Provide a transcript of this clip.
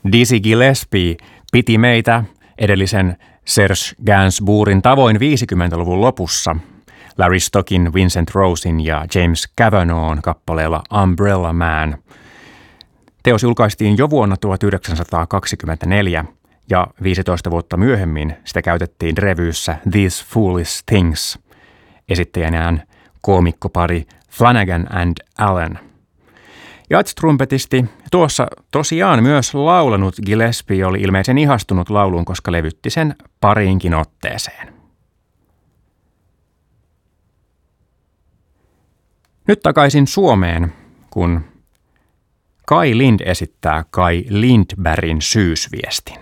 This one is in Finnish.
Dizzy Gillespie piti meitä edellisen Serge Gainsbourin tavoin 50-luvun lopussa Larry Stockin, Vincent Rosen ja James Cavanaughin kappaleella Umbrella Man. Teos julkaistiin jo vuonna 1924 ja 15 vuotta myöhemmin sitä käytettiin revyyssä These Foolish Things esittäjänään koomikkopari Flanagan and Allen. Jazz-trumpetisti, tuossa tosiaan myös laulanut Gillespie oli ilmeisen ihastunut lauluun, koska levytti sen pariinkin otteeseen. Nyt takaisin Suomeen, kun Kai Lind esittää Kai Lindbergin syysviestin.